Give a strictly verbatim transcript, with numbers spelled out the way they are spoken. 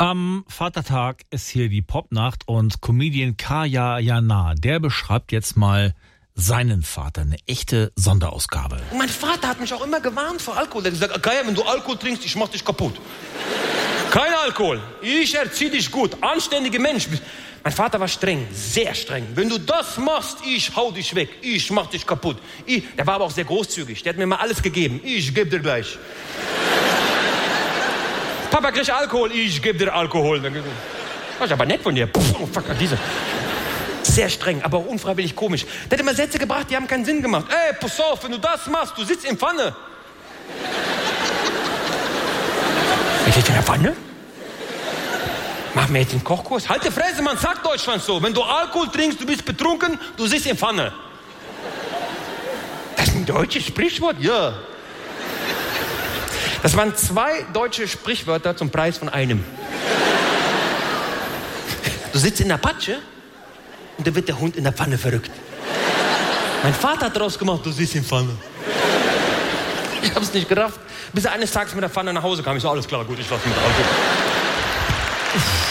Am Vatertag ist hier die Popnacht und Comedian Kaya Jana, der beschreibt jetzt mal seinen Vater, eine echte Sonderausgabe. Und mein Vater hat mich auch immer gewarnt vor Alkohol. Er hat gesagt, Kaya, wenn du Alkohol trinkst, ich mach dich kaputt. Kein Alkohol, ich erzieh dich gut, anständiger Mensch. Mein Vater war streng, sehr streng. Wenn du das machst, ich hau dich weg, ich mach dich kaputt. Ich, der war aber auch sehr großzügig, der hat mir mal alles gegeben. Ich geb dir gleich. Papa kriegt Alkohol, ich geb dir Alkohol. Das ist aber nett von dir. Puh, oh, fuck, diese. Sehr streng, aber auch unfreiwillig komisch. Der hat immer Sätze gebracht, die haben keinen Sinn gemacht. Ey, pass auf, wenn du das machst, du sitzt in Pfanne. Ich sitze in der Pfanne? Machen wir jetzt den Kochkurs? Halt die Fresse, man sagt Deutschland so. Wenn du Alkohol trinkst, du bist betrunken, du sitzt in Pfanne. Das ist ein deutsches Sprichwort? Ja. Das waren zwei deutsche Sprichwörter zum Preis von einem. Du sitzt in der Patsche und dann wird der Hund in der Pfanne verrückt. Mein Vater hat daraus gemacht, du sitzt in Pfanne. Ich hab's nicht gerafft, bis er eines Tages mit der Pfanne nach Hause kam. Ich so, alles klar, gut, ich lass mit Alkohol.